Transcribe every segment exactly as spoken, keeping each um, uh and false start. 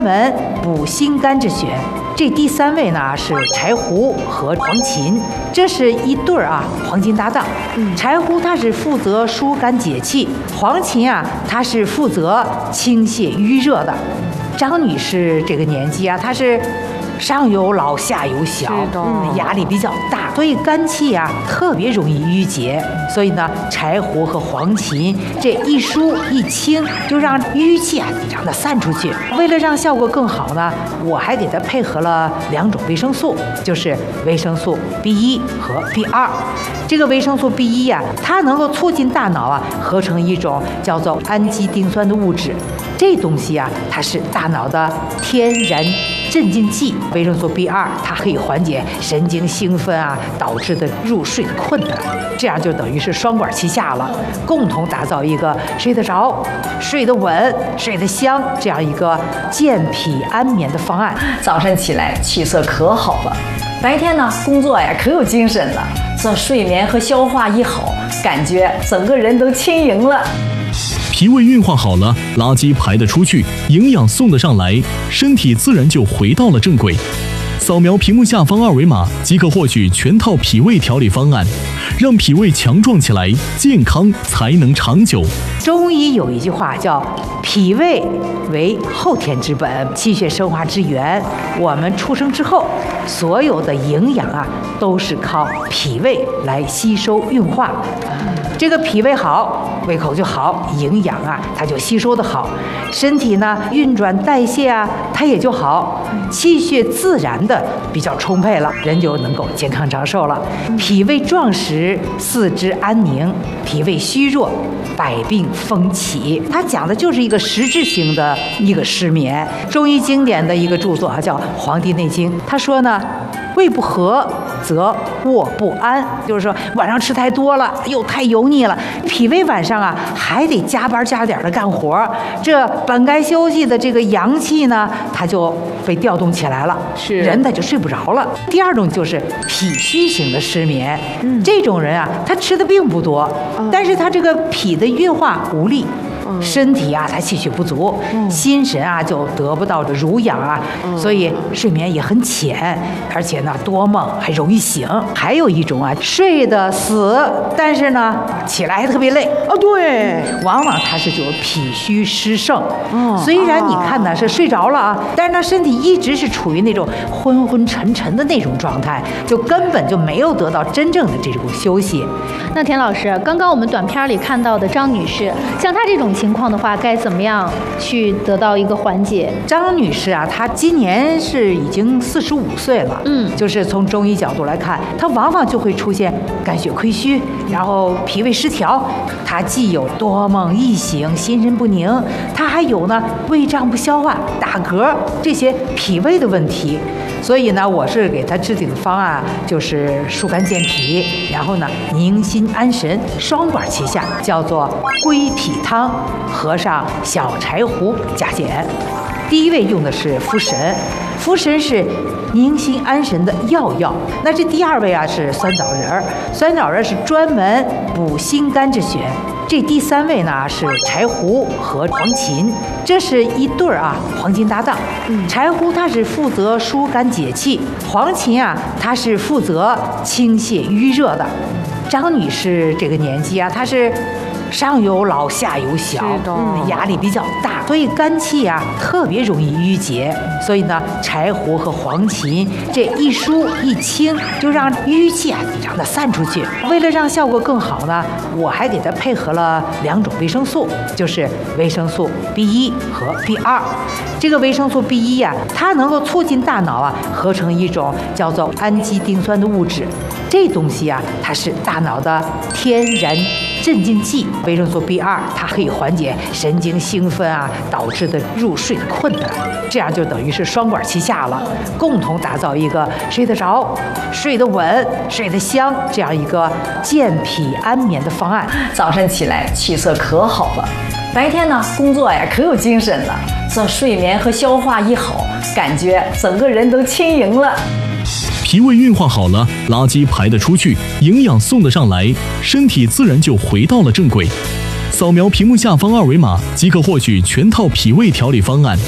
门补心肝之穴。这第三位呢是柴胡和黄芩，这是一对儿啊黄金搭档。嗯，柴胡它是负责疏肝解气，黄芩啊它是负责清泻淤热的。张女士这个年纪啊，她是上有老下有小，嗯，压力比较大，所以肝气啊特别容易郁结。所以呢，柴胡和黄芩这一疏一清，就让淤气啊让它散出去。为了让效果更好呢，我还给它配合了两种维生素，就是维生素 B 一 和 B 二。这个维生素 B 一 呀，它能够促进大脑啊合成一种叫做氨基丁酸的物质。这东西啊，它是大脑的天然镇静剂。维生素 B 二 它可以缓解神经兴奋啊导致的入睡的困难，这样就等于是双管齐下了，共同打造一个睡得着、睡得稳、睡得香这样一个健脾安眠的方案。 早晨起来气色可好了，白天呢工作呀可有精神了，这睡眠和消化一好，感觉整个人都轻盈了。 脾胃运化好了，垃圾排得出去，营养送得上来，身体自然就回到了正轨。扫描屏幕下方二维码即可获取全套脾胃调理方案，让脾胃强壮起来，健康才能长久。 中医有一句话叫脾胃为后天之本，气血生化之源。我们出生之后，所有的营养啊都是靠脾胃来吸收运化。这个脾胃好，胃口就好，营养啊它就吸收的好，身体呢运转代谢啊它也就好，气血自然的比较充沛了，人就能够健康长寿了。脾胃壮实，四肢安宁；脾胃虚弱，百病风起。它讲的就是一个实质性的一个失眠。中医经典的一个著作啊叫《黄帝内经》，他说呢，胃不和则卧不安，就是说晚上吃太多了，又太油腻了，脾胃晚上啊还得加班加点的干活，这本该休息的这个阳气呢，它就被调动起来了，是人他就睡不着了。第二种就是脾虚型的失眠，嗯，这种人啊，他吃的并不多，嗯，但是他这个脾的运化无力。身体啊，他气血不足，嗯，心神啊就得不到这濡养啊，嗯，所以睡眠也很浅，而且呢多梦还容易醒。还有一种啊，睡得死，但是呢起来还特别累哦，对， 往往他是就是脾虚湿盛。嗯，虽然你看呢是睡着了啊，但是他身体一直是处于那种昏昏沉沉的那种状态，就根本就没有得到真正的这种休息。 那田老师，刚刚我们短片里看到的张女士，像她这种情况的话，该怎么样去得到一个缓解？ 张女士啊，她今年是已经四十五岁了，嗯，就是从中医角度来看，她往往就会出现肝血亏虚，然后脾胃失调，她既有多梦易醒、心神不宁，她还有呢胃胀不消化、打嗝这些脾胃的问题。所以呢，我是给她制定的方案就是疏肝健脾，然后呢宁心安神，双管齐下，叫做归脾汤，合上小柴胡加减。第一位用的是茯神，茯神是宁心安神的要药。那这第二位啊是酸枣仁儿，酸枣仁是专门补心肝之穴。这第三位呢是柴胡和黄芩，这是一对儿啊黄金搭档。嗯，柴胡它是负责疏肝解气，黄芩啊它是负责清泻淤热的。张女士这个年纪啊，她是上有老下有小，嗯，压力比较大，所以肝气啊特别容易郁结。所以呢，柴胡和黄芩这一疏一清，就让淤气啊让它散出去。为了让效果更好呢，我还给它配合了两种维生素，就是维生素 B 一 和 B 二。这个维生素 B 一 呀，它能够促进大脑啊合成一种叫做氨基丁酸的物质。这东西啊，它是大脑的天然镇静剂。维生素 B 二 它可以缓解神经兴奋啊导致的入睡的困难，这样就等于是双管齐下了，共同打造一个睡得着、睡得稳、睡得香这样一个健脾安眠的方案。 早晨起来气色可好了，白天呢工作呀可有精神了，这睡眠和消化一好，感觉整个人都轻盈了。 脾胃运化好了，垃圾排得出去，营养送得上来，身体自然就回到了正轨。扫描屏幕下方二维码即可获取全套脾胃调理方案，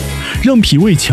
让脾胃强。